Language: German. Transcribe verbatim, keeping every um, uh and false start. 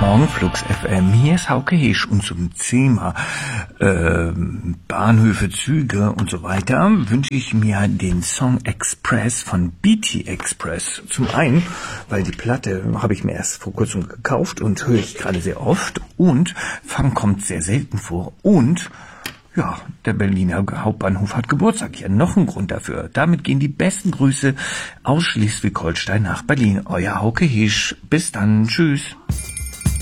Morgen, Flux F M. Hier ist Hauke Hesch und zum Thema äh, Bahnhöfe, Züge und so weiter wünsche ich mir den Song Express von B T Express. Zum einen, weil die Platte habe ich mir erst vor kurzem gekauft und höre ich gerade sehr oft und Funk kommt sehr selten vor und ja, der Berliner Hauptbahnhof hat Geburtstag. Ja, noch ein Grund dafür. Damit gehen die besten Grüße aus Schleswig-Holstein nach Berlin. Euer Hauke Hesch. Bis dann. Tschüss.